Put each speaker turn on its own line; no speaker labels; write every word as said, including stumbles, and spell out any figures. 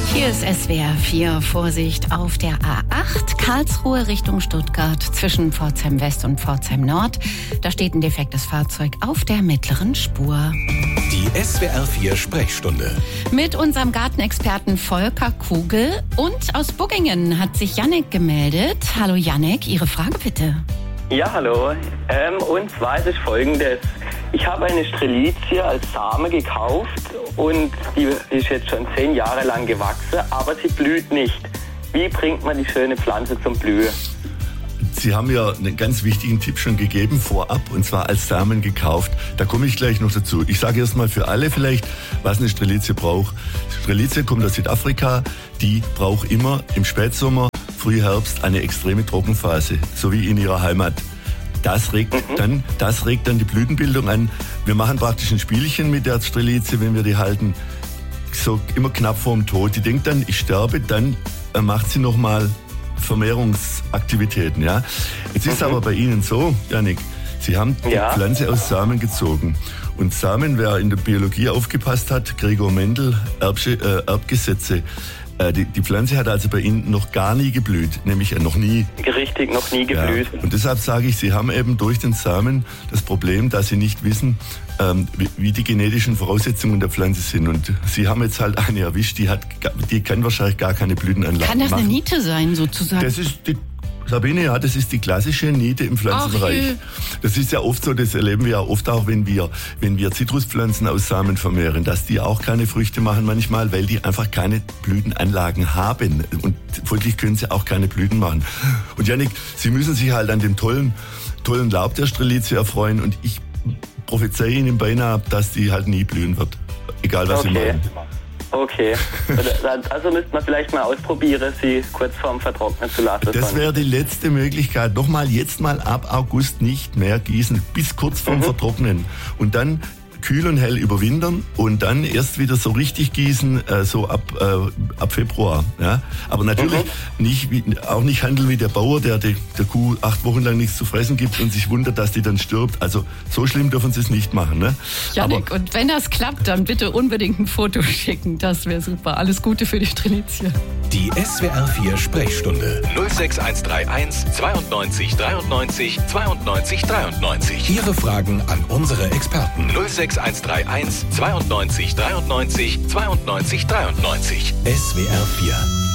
Hier ist S W R vier. Vorsicht auf der A acht, Karlsruhe Richtung Stuttgart, zwischen Pforzheim West und Pforzheim Nord. Da steht ein defektes Fahrzeug auf der mittleren Spur.
Die S W R vier Sprechstunde.
Mit unserem Gartenexperten Volker Kugel. Und aus Buggingen hat sich Jannik gemeldet. Hallo Jannik, Ihre Frage bitte.
Ja, hallo. Ähm, und zwar ist es folgendes. Ich habe eine Strelizie als Same gekauft und die ist jetzt schon zehn Jahre lang gewachsen, aber sie blüht nicht. Wie bringt man die schöne Pflanze zum Blühen?
Sie haben ja einen ganz wichtigen Tipp schon gegeben vorab, und zwar als Samen gekauft. Da komme ich gleich noch dazu. Ich sage erst mal für alle vielleicht, was eine Strelizie braucht. Strelizie kommt aus Südafrika, die braucht immer im Spätsommer, Frühherbst eine extreme Trockenphase, so wie in ihrer Heimat. Das regt, mhm. dann, das regt dann die Blütenbildung an. Wir machen praktisch ein Spielchen mit der Strelizie, wenn wir die halten, so immer knapp vorm Tod. Die denkt dann, ich sterbe, dann macht sie nochmal Vermehrungsaktivitäten. Ja? Jetzt ist mhm. aber bei Ihnen so, Jannik, Sie haben die ja. Pflanze aus Samen gezogen. Und Samen, wer in der Biologie aufgepasst hat, Gregor Mendel, Erbsche, äh, Erbgesetze, Die, die Pflanze hat also bei Ihnen noch gar nie geblüht, nämlich noch nie.
Richtig, noch nie geblüht.
Ja. Und deshalb sage ich, Sie haben eben durch den Samen das Problem, dass Sie nicht wissen, ähm, wie, wie die genetischen Voraussetzungen der Pflanze sind. Und Sie haben jetzt halt eine erwischt, die hat, die kann wahrscheinlich gar keine Blütenanlage
machen. Kann das
machen.
eine Niete sein, sozusagen?
Das ist die Sabine, ja, das ist die klassische Niete im Pflanzenbereich. Das ist ja oft so, das erleben wir ja oft auch, wenn wir, wenn wir Zitruspflanzen aus Samen vermehren, dass die auch keine Früchte machen manchmal, weil die einfach keine Blütenanlagen haben. Und folglich können sie auch keine Blüten machen. Und Jannik, Sie müssen sich halt an dem tollen, tollen Laub der Strelizie erfreuen, und ich prophezeie Ihnen beinahe, dass die halt nie blühen wird. Egal was
okay.
Sie machen.
Okay, also müsste man vielleicht mal ausprobieren, sie kurz vorm Vertrocknen zu lassen.
Das wäre die letzte Möglichkeit. Nochmal, jetzt mal ab August nicht mehr gießen, bis kurz vorm mhm. Vertrocknen. Und dann kühl und hell überwintern und dann erst wieder so richtig gießen, äh, so ab, äh, ab Februar. Ja? Aber natürlich mhm. nicht, wie, auch nicht handeln wie der Bauer, der die, der Kuh acht Wochen lang nichts zu fressen gibt und sich wundert, dass die dann stirbt. Also so schlimm dürfen Sie es nicht machen. Ne?
Jannik, und wenn das klappt, dann bitte unbedingt ein Foto schicken. Das wäre super. Alles Gute für die Strelizie.
Die S W R vier Sprechstunde null sechs eins drei eins zweiundneunzig dreiundneunzig zweiundneunzig dreiundneunzig. Ihre Fragen an unsere Experten null sechs eins drei eins zweiundneunzig dreiundneunzig zweiundneunzig dreiundneunzig. S W R vier